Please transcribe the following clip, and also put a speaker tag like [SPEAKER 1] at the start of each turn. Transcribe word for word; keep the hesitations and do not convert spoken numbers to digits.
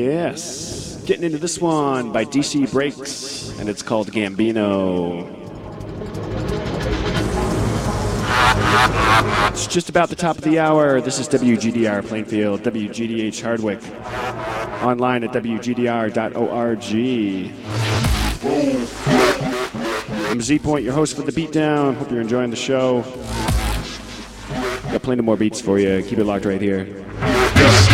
[SPEAKER 1] Yes. Getting into this one by D C Breaks, and it's called Gambino. It's just about the top of the hour. This is W G D R Plainfield, W G D H Hardwick. Online at W G D R dot org. I'm Z Point, your host for the Beatdown. Hope you're enjoying the show. Got plenty more beats for you. Keep it locked right here.